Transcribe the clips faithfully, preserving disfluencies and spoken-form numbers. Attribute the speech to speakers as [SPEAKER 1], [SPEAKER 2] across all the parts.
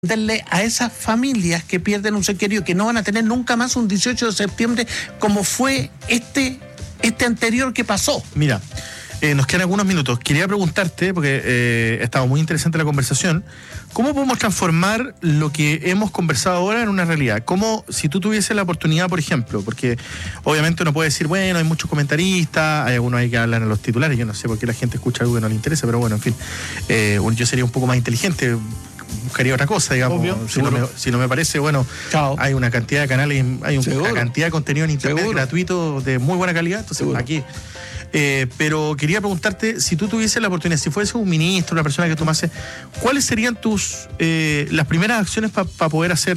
[SPEAKER 1] darle a esas familias que pierden un ser querido, que no van a tener nunca más un dieciocho de septiembre como fue este, este anterior que pasó.
[SPEAKER 2] Mira, eh, nos quedan algunos minutos. Quería preguntarte, porque eh, ha estado muy interesante la conversación, ¿cómo podemos transformar lo que hemos conversado ahora en una realidad? ¿Cómo, si tú tuvieses la oportunidad, por ejemplo, porque obviamente uno puede decir, bueno, hay muchos comentaristas, hay algunos ahí que hablan en los titulares, yo no sé por qué la gente escucha algo que no le interesa, pero bueno, en fin, eh, yo sería un poco más inteligente, buscaría otra cosa, digamos. Obvio, si, no me, si no me parece, bueno, Chao. hay una cantidad de canales, hay un, una cantidad de contenido en internet seguro. gratuito de muy buena calidad, entonces seguro. aquí. Eh, pero quería preguntarte, si tú tuvieses la oportunidad, si fuese un ministro, una persona que tomase, ¿cuáles serían tus eh, las primeras acciones para pa poder hacer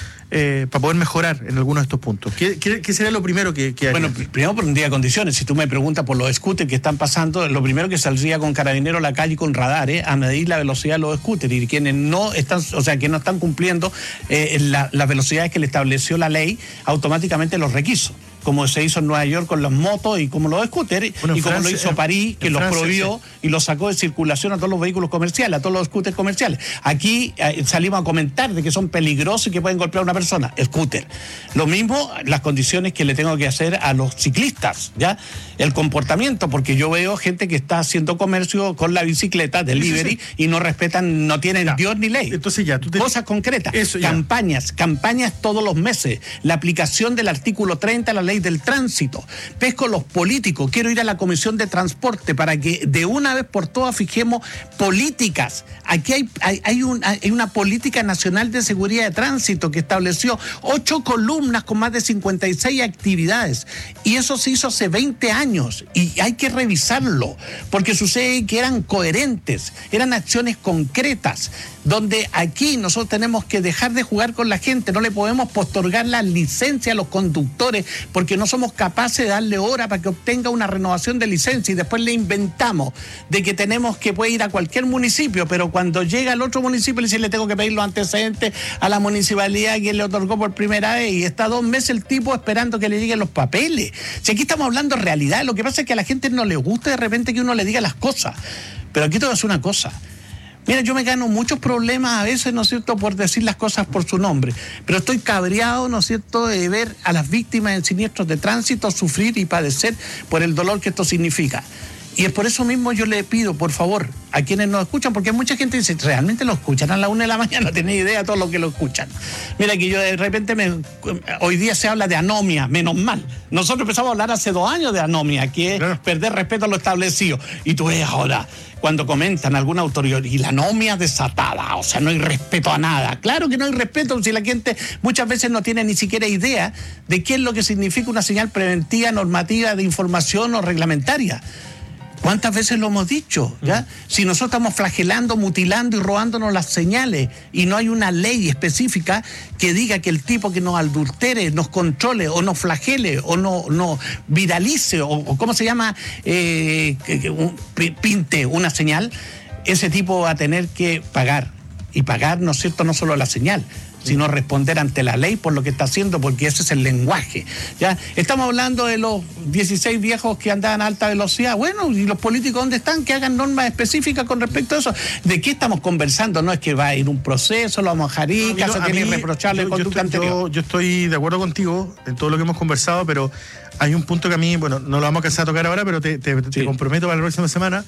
[SPEAKER 2] eh, para poder mejorar en algunos de estos puntos? ¿Qué, qué, qué sería lo primero que, que haría?
[SPEAKER 1] Bueno, primero pondría condiciones. Si tú me preguntas por los scooters que están pasando, lo primero que saldría con carabineros a la calle con radares a medir la velocidad de los scooters, y quienes no están, o sea, que no están cumpliendo eh, la, las velocidades que le estableció la ley, automáticamente los requiso, como se hizo en Nueva York con las motos y como los scooters, bueno, y como Francia, lo hizo París, que los Francia, prohibió sí. y los sacó de circulación a todos los vehículos comerciales, a todos los scooters comerciales. Aquí eh, salimos a comentar de que son peligrosos y que pueden golpear a una persona, scooter. Lo mismo, las condiciones que le tengo que hacer a los ciclistas, ¿ya? El comportamiento, porque yo veo gente que está haciendo comercio con la bicicleta, delivery, sí, sí. y no respetan, no tienen ya. Dios ni ley.
[SPEAKER 2] Entonces ya, tú te...
[SPEAKER 1] Cosas concretas, Eso, campañas, campañas todos los meses, la aplicación del artículo treinta de la ley del tránsito. Pesco los políticos, quiero ir a la Comisión de Transporte para que de una vez por todas fijemos políticas. Aquí hay, hay, hay, un, hay una política nacional de seguridad de tránsito que estableció ocho columnas con más de cincuenta y seis actividades, y eso se hizo hace veinte años y hay que revisarlo, porque sucede que eran coherentes, eran acciones concretas, donde aquí nosotros tenemos que dejar de jugar con la gente, no le podemos postergar la licencia a los conductores porque no somos capaces de darle hora para que obtenga una renovación de licencia, y después le inventamos de que tenemos que puede ir a cualquier municipio, pero cuando llega al otro municipio le dice, le tengo que pedir los antecedentes a la municipalidad que le otorgó por primera vez, y está dos meses el tipo esperando que le lleguen los papeles. Si aquí estamos hablando de realidad, lo que pasa es que a la gente no le gusta de repente que uno le diga las cosas, pero aquí te voy a decir una cosa. Mira, yo me gano muchos problemas a veces, ¿no es cierto?, por decir las cosas por su nombre, pero estoy cabreado, ¿no es cierto?, de ver a las víctimas en siniestros de tránsito sufrir y padecer por el dolor que esto significa. Y es por eso mismo yo le pido, por favor, a quienes nos escuchan, porque mucha gente dice, ¿realmente lo escuchan a la una de la mañana? No tienen idea de todo lo que lo escuchan. Mira, que yo de repente, me, hoy día se habla de anomia, menos mal. Nosotros empezamos a hablar hace dos años de anomia, que es claro. perder respeto a lo establecido. Y tú ves ahora, cuando comentan alguna autoridad, y la anomia desatada, o sea, no hay respeto a nada. Claro que no hay respeto si la gente muchas veces no tiene ni siquiera idea de qué es lo que significa una señal preventiva, normativa, de información o reglamentaria. ¿Cuántas veces lo hemos dicho? ¿Ya? Si nosotros estamos flagelando, mutilando y robándonos las señales y no hay una ley específica que diga que el tipo que nos adultere, nos controle o nos flagele o no, no viralice o, o ¿cómo se llama? Eh, que, que, un, pinte una señal, ese tipo va a tener que pagar. Y pagar, ¿no es cierto?, no solo la señal, sino responder ante la ley por lo que está haciendo, porque ese es el lenguaje. ¿Ya? Estamos hablando de los dieciséis viejos que andaban a alta velocidad. Bueno, ¿y los políticos dónde están? Que hagan normas específicas con respecto a eso. ¿De qué estamos conversando? No es que va a ir un proceso, lo vamos a dejar ir, caso tiene irreprochable
[SPEAKER 2] yo,
[SPEAKER 1] conducta
[SPEAKER 2] yo estoy,
[SPEAKER 1] anterior.
[SPEAKER 2] Yo, yo estoy de acuerdo contigo en todo lo que hemos conversado, pero hay un punto que a mí, bueno, no lo vamos a alcanzar a tocar ahora, pero te, te, sí. te comprometo para la próxima semana.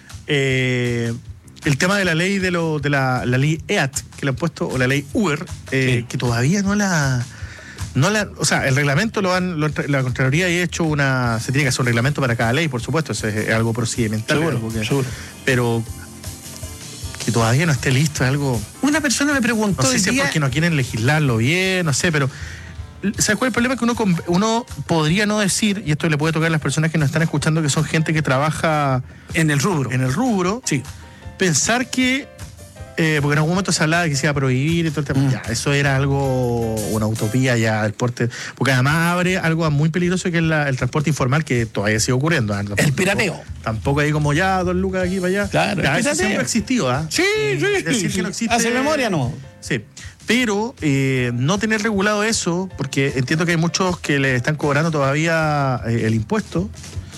[SPEAKER 2] Eh... El tema de la ley de lo de la, la ley E A T que le han puesto, o la ley Uber, eh, sí. que todavía no la, no la, o sea, el reglamento lo han, lo, la Contraloría ha hecho una, se tiene que hacer un reglamento para cada ley, por supuesto, eso es, es algo procedimental,
[SPEAKER 1] seguro,
[SPEAKER 2] porque,
[SPEAKER 1] seguro.
[SPEAKER 2] pero que todavía no esté listo es algo.
[SPEAKER 1] Una persona me preguntó,
[SPEAKER 2] no sé si día... es porque no quieren legislarlo bien, no sé, pero ¿sabes cuál es el problema? Que uno, uno podría no decir, y esto le puede tocar a las personas que nos están escuchando, que son gente que trabaja
[SPEAKER 1] en el rubro,
[SPEAKER 2] en el rubro,
[SPEAKER 1] sí.
[SPEAKER 2] Pensar que, eh, porque en algún momento se hablaba de que se iba a prohibir y todo el tema, mm. ya, eso era algo, una utopía ya, el porte, porque además abre algo muy peligroso que es la, el transporte informal, que todavía sigue ocurriendo. ¿eh?
[SPEAKER 1] El tampoco, pirateo.
[SPEAKER 2] Tampoco hay como ya, dos lucas de aquí para allá.
[SPEAKER 1] Claro,
[SPEAKER 2] ya, eso siempre ha existido, ¿ah?
[SPEAKER 1] ¿eh? Sí, sí.
[SPEAKER 2] Decir que no existe.
[SPEAKER 1] Hace memoria, no.
[SPEAKER 2] Sí. Pero eh, no tener regulado eso, porque entiendo que hay muchos que le están cobrando todavía eh, el impuesto.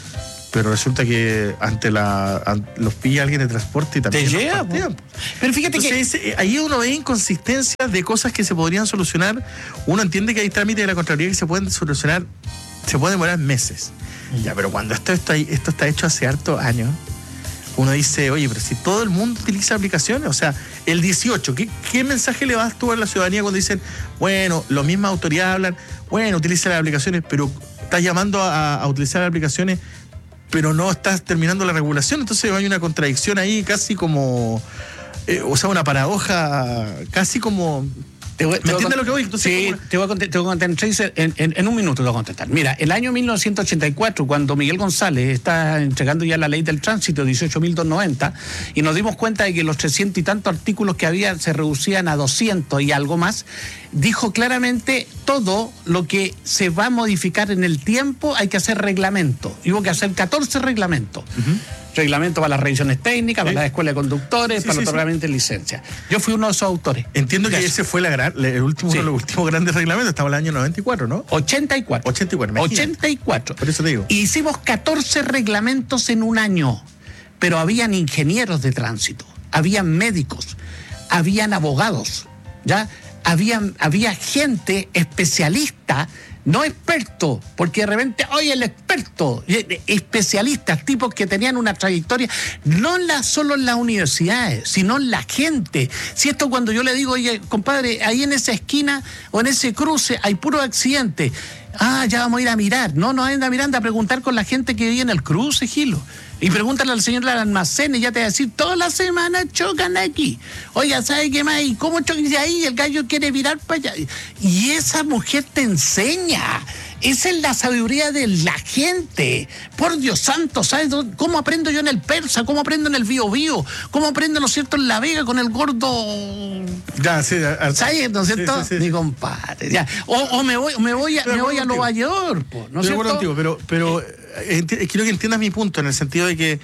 [SPEAKER 2] pero resulta que ante la ante, los pilla alguien de transporte y también
[SPEAKER 1] te llega. Pero fíjate
[SPEAKER 2] Entonces, que ese, ahí uno ve inconsistencias de cosas que se podrían solucionar. Uno entiende que hay trámites de la Contraloría que se pueden solucionar, se pueden demorar meses. Mm. Ya, pero cuando esto está, esto está hecho hace hartos años, uno dice, oye, pero si todo el mundo utiliza aplicaciones, o sea, el dieciocho, ¿qué, qué mensaje le vas tú a la ciudadanía cuando dicen, bueno, las mismas autoridades hablan, bueno, utiliza las aplicaciones, pero estás llamando a, a utilizar las aplicaciones, pero no estás terminando la regulación? Entonces hay una contradicción ahí casi como, eh, o sea, una paradoja casi como...
[SPEAKER 1] Te voy,
[SPEAKER 2] ¿Me entiendes
[SPEAKER 1] lo
[SPEAKER 2] que voy? Entonces,
[SPEAKER 1] sí,
[SPEAKER 2] ¿cómo?
[SPEAKER 1] te voy a contestar, te voy a contestar en, en, en un minuto te voy a contestar. Mira, el año mil novecientos ochenta y cuatro, cuando Miguel González está entregando ya la ley del tránsito, dieciocho mil doscientos noventa, y nos dimos cuenta de que los trescientos y tantos artículos que había se reducían a doscientos y algo más, dijo claramente todo lo que se va a modificar en el tiempo hay que hacer reglamento. Y hubo que hacer catorce reglamentos. Uh-huh. Reglamento para las revisiones técnicas, para sí. las escuelas de conductores, sí, para sí, el otorgamiento sí. de licencia. Yo fui uno de esos autores.
[SPEAKER 2] Entiendo que ese fue la gran, el último, sí. uno de los últimos grandes reglamentos. Estamos en el año noventa y cuatro, ¿no?
[SPEAKER 1] ochenta y cuatro.
[SPEAKER 2] ochenta y cuatro, imagínate.
[SPEAKER 1] ochenta y cuatro.
[SPEAKER 2] Por eso te digo.
[SPEAKER 1] Y hicimos catorce reglamentos en un año, pero habían ingenieros de tránsito, habían médicos, habían abogados, ¿ya? Habían, había gente especialista, no experto, porque de repente, oye, el experto, especialistas, tipos que tenían una trayectoria, no en la, solo en las universidades, sino en la gente. Si esto cuando yo le digo, oye, compadre, ahí en esa esquina o en ese cruce hay puro accidente. Ah, ya vamos a ir a mirar. No, no anda mirando a preguntar con la gente que vive en el cruce, Gilo. Y pregúntale al señor del almacén y ya te va a decir, toda la semana chocan aquí. Oiga, ¿sabe qué más? ¿Y cómo chocan ahí? El gallo quiere virar para allá. Y esa mujer te enseña. Esa es la sabiduría de la gente. Por Dios santo, ¿sabes cómo aprendo yo en el Persa? ¿Cómo aprendo en el Bío Bío? ¿Cómo aprendo, ¿no es cierto, en La Vega con el gordo?
[SPEAKER 2] Ya, sí. A,
[SPEAKER 1] ¿sabes, no es cierto? Sí, sí, sí. Mi compadre. Ya. O, o me voy, me voy a, me voy a Nueva York, ¿no es cierto?
[SPEAKER 2] Contigo, pero, pero eh, ent- quiero que entiendas mi punto, en el sentido de que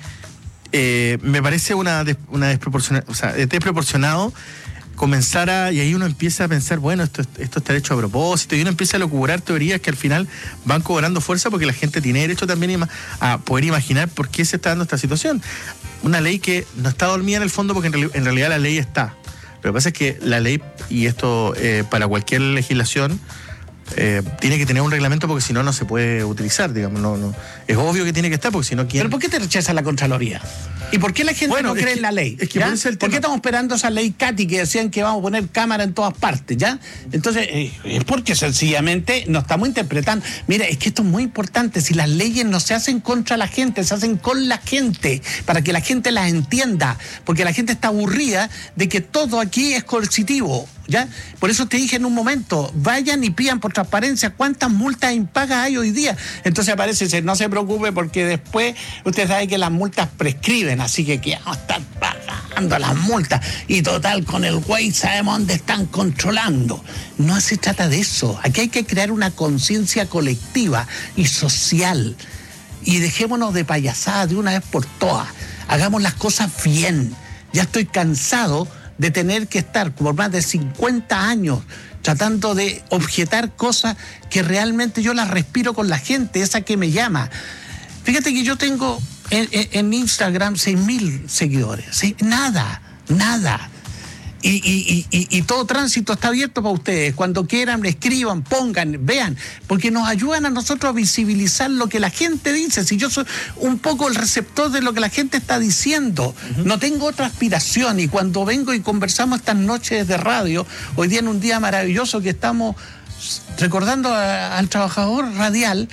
[SPEAKER 2] eh, me parece una, des- una desproporcionada, o sea, desproporcionado comenzar a, y ahí uno empieza a pensar, bueno, esto, esto está hecho a propósito, y uno empieza a elucubrar teorías que al final van cobrando fuerza porque la gente tiene derecho también a poder imaginar por qué se está dando esta situación. Una ley que no está dormida en el fondo, porque en, reali- en realidad la ley está. Lo que pasa es que la ley, y esto eh, para cualquier legislación, Eh, tiene que tener un reglamento, porque si no, no se puede utilizar, digamos. No, no. Es obvio que tiene que estar, porque si no, ¿quién?
[SPEAKER 1] ¿Pero por qué te rechaza la Contraloría? ¿Y por qué la gente bueno, no cree que, en la ley?
[SPEAKER 2] Es que por, el
[SPEAKER 1] ¿Por qué estamos esperando esa ley Cati que decían que vamos a poner cámara en todas partes? ¿Ya? Entonces, eh, es porque sencillamente nos estamos interpretando. Mira, es que esto es muy importante. Si las leyes no se hacen contra la gente, se hacen con la gente, para que la gente las entienda, porque la gente está aburrida de que todo aquí es coercitivo. ¿Ya? Por eso te dije en un momento, vayan y pidan por transparencia cuántas multas impagas hay hoy día. Entonces aparece, dice, no se preocupe porque después usted sabe que las multas prescriben, así que que vamos a estar pagando las multas y total con el güey sabemos dónde están controlando. No se trata de eso. Aquí hay que crear una conciencia colectiva y social y dejémonos de payasadas de una vez por todas. Hagamos las cosas bien. Ya estoy cansado de tener que estar por más de cincuenta años tratando de objetar cosas que realmente yo las respiro con la gente, esa que me llama. Fíjate que yo tengo en, en Instagram seis mil seguidores, ¿sí? Nada, nada. Y, y, y, y todo tránsito está abierto para ustedes. Cuando quieran, escriban, pongan, vean, porque nos ayudan a nosotros a visibilizar lo que la gente dice. Si yo soy un poco el receptor de lo que la gente está diciendo, uh-huh. No tengo otra aspiración. Y cuando vengo y conversamos estas noches de radio, hoy día en un día maravilloso que estamos recordando a, al trabajador radial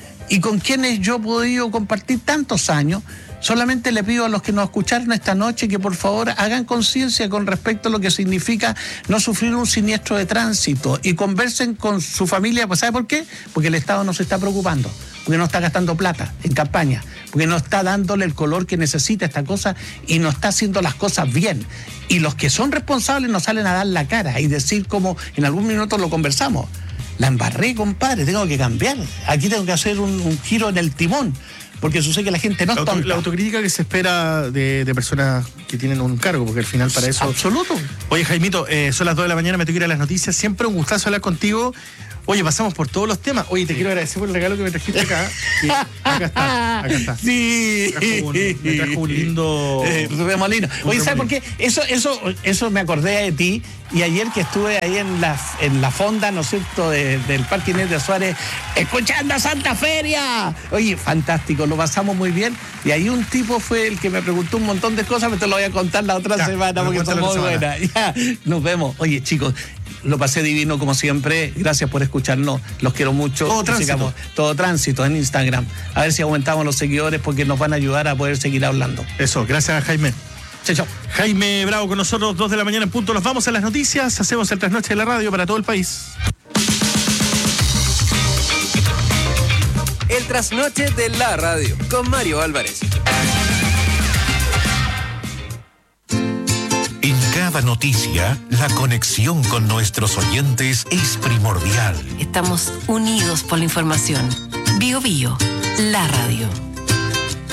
[SPEAKER 1] y con quienes yo he podido compartir tantos años, solamente le pido a los que nos escucharon esta noche que por favor hagan conciencia con respecto a lo que significa no sufrir un siniestro de tránsito y conversen con su familia. Pues ¿sabe por qué? Porque el Estado no se está preocupando, porque no está gastando plata en campaña, porque no está dándole el color que necesita esta cosa y no está haciendo las cosas bien. Y los que son responsables no salen a dar la cara y decir, como en algún minuto lo conversamos, la embarré, compadre, tengo que cambiar, aquí tengo que hacer un, un giro en el timón. Porque sucede que la gente no es tonta.
[SPEAKER 2] La autocrítica que se espera de, de personas que tienen un cargo, porque al final para eso...
[SPEAKER 1] Absoluto.
[SPEAKER 2] Oye, Jaimito, eh, son las dos de la mañana, me tengo que ir a las noticias. Siempre un gustazo hablar contigo. Oye, pasamos por todos los temas. Oye, te quiero agradecer por el regalo que me trajiste acá. Que acá está, acá está.
[SPEAKER 1] Sí.
[SPEAKER 2] Me trajo un, me trajo un lindo
[SPEAKER 1] eh, remolino. Oye, ¿sabes por qué? Eso, eso, eso me acordé de ti. Y ayer que estuve ahí en la, en la fonda, ¿no es cierto?, de, del Parque Inés de Suárez, escuchando a Santa Feria. Oye, fantástico, lo pasamos muy bien. Y ahí un tipo fue el que me preguntó un montón de cosas, pero te lo voy a contar la otra ya, semana porque son muy buenas. Ya, nos vemos. Oye, chicos, lo pasé divino como siempre. Gracias por escucharnos. Los quiero mucho.
[SPEAKER 2] Todo tránsito.
[SPEAKER 1] Sigamos, todo tránsito en Instagram. A ver si aumentamos los seguidores porque nos van a ayudar a poder seguir hablando.
[SPEAKER 2] Eso, gracias, Jaime.
[SPEAKER 1] Chao, chao.
[SPEAKER 2] Jaime Bravo con nosotros, dos de la mañana en punto. Nos vamos a las noticias. Hacemos el trasnoche de la radio para todo el país.
[SPEAKER 3] El trasnoche de la radio con Mario Álvarez.
[SPEAKER 4] En cada noticia, la conexión con nuestros oyentes es primordial.
[SPEAKER 5] Estamos unidos por la información. Bio Bio, la radio.